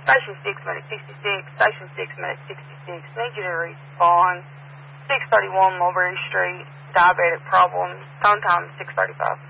Station 6, medic 66, Station 6, medic 66, need you to respond. 631 Mulberry Street, diabetic problem, phone time 6:35.